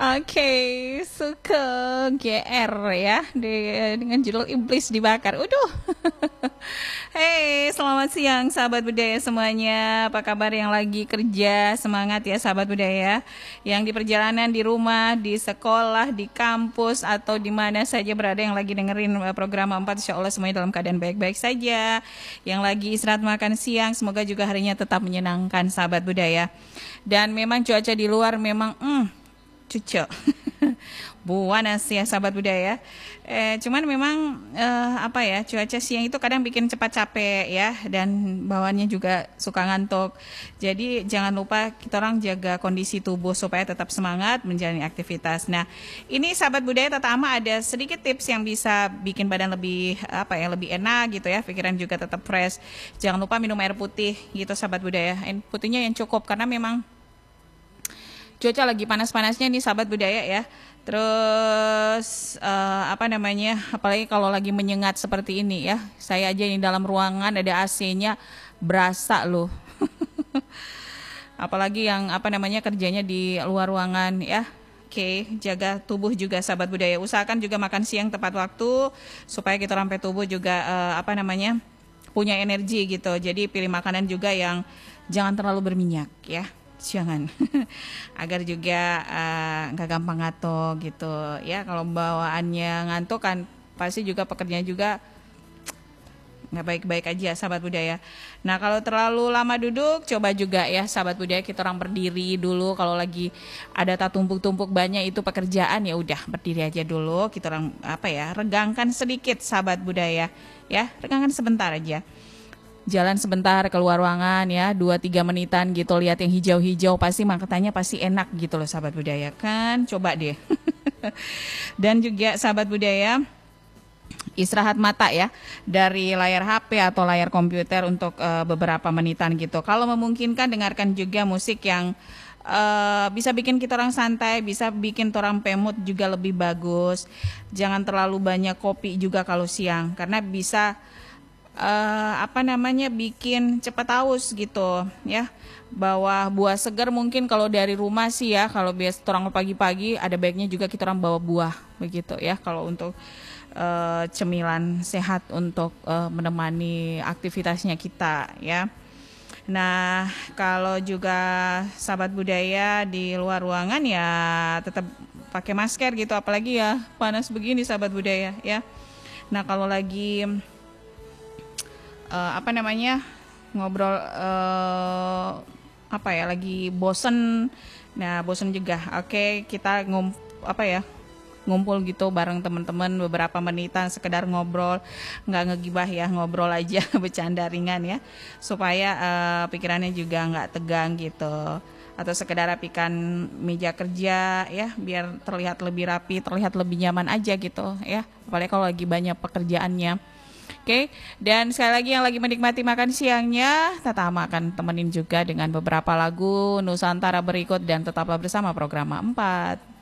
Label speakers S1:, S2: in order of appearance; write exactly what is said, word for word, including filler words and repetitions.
S1: Oke, suka G R ya de- dengan judul Iblis Dibakar. Udah. Hey, selamat siang sahabat budaya semuanya. Apa kabar yang lagi kerja? Semangat ya sahabat budaya. Yang di perjalanan, di rumah, di sekolah, di kampus atau di mana saja berada yang lagi dengerin eh, program empat, insya Allah semuanya dalam keadaan baik-baik saja. Yang lagi istirahat makan siang, semoga juga harinya tetap menyenangkan sahabat budaya. Dan memang cuaca di luar memang hmm, cucok buanas ya sahabat budaya. Eh, cuman memang eh, apa ya, cuaca siang itu kadang bikin cepat capek ya, dan bawaannya juga suka ngantuk. Jadi jangan lupa kita orang jaga kondisi tubuh supaya tetap semangat menjalani aktivitas. Nah, ini sahabat budaya Tata Ama ada sedikit tips yang bisa bikin badan lebih apa ya, lebih enak gitu ya, pikiran juga tetap fresh. Jangan lupa minum air putih gitu sahabat budaya. Air putihnya yang cukup karena memang cuaca lagi panas-panasnya nih sahabat budaya ya. Terus uh, apa namanya, apalagi kalau lagi menyengat seperti ini ya. Saya aja di dalam ruangan ada A C-nya berasa loh. Apalagi yang apa namanya kerjanya di luar ruangan ya. Oke, jaga tubuh juga sahabat budaya. Usahakan juga makan siang tepat waktu supaya kita sampai tubuh juga uh, apa namanya punya energi gitu. Jadi pilih makanan juga yang jangan terlalu berminyak ya. Jangan agar juga nggak uh, gampang ngantuk gitu ya. Kalau bawaannya ngantuk kan pasti juga pekerjaan juga nggak baik-baik aja sahabat budaya. Nah, kalau terlalu lama duduk coba juga ya sahabat budaya, kita orang berdiri dulu. Kalau lagi ada tak tumpuk-tumpuk banyak itu pekerjaan, ya udah berdiri aja dulu, kita orang apa ya, regangkan sedikit sahabat budaya ya, regangkan sebentar aja. Jalan sebentar keluar ruangan ya, dua tiga menitan gitu, lihat yang hijau-hijau, pasti makanya pasti enak gitu loh sahabat budaya kan. Coba deh. Dan juga sahabat budaya, istirahat mata ya dari layar H P atau layar komputer untuk uh, beberapa menitan gitu. Kalau memungkinkan dengarkan juga musik yang uh, bisa bikin kita orang santai, bisa bikin orang pemut juga lebih bagus. Jangan terlalu banyak kopi juga kalau siang, karena bisa Uh, apa namanya bikin cepat haus gitu ya. Bawa buah segar mungkin kalau dari rumah sih ya, kalau biasa orang pagi-pagi ada baiknya juga kita orang bawa buah begitu ya, kalau untuk uh, cemilan sehat untuk uh, menemani aktivitasnya kita ya. Nah, kalau juga sahabat budaya di luar ruangan ya tetap pakai masker gitu, apalagi ya panas begini sahabat budaya ya. Nah, kalau lagi Uh, apa namanya ngobrol uh, apa ya, lagi bosen, nah bosen juga, oke okay, kita ngum apa ya ngumpul gitu bareng teman-teman beberapa menitan sekedar ngobrol, nggak ngegibah ya, ngobrol aja bercanda ringan ya, supaya uh, pikirannya juga nggak tegang gitu, atau sekedar rapikan meja kerja ya biar terlihat lebih rapi, terlihat lebih nyaman aja gitu ya, apalagi kalau lagi banyak pekerjaannya. Oke, okay. Dan sekali lagi yang lagi menikmati makan siangnya, Tata Ama akan temenin juga dengan beberapa lagu Nusantara berikut, dan tetaplah bersama program empat.